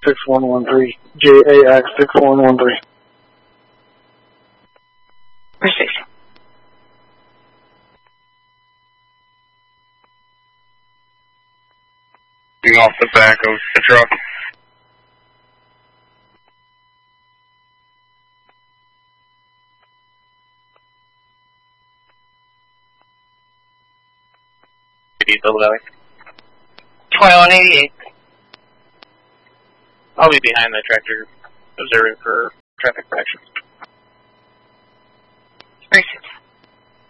6113. JAX 6113. Precision. Off the back of the truck. Double Valley. 2188. I'll be behind the tractor, observing for traffic actions.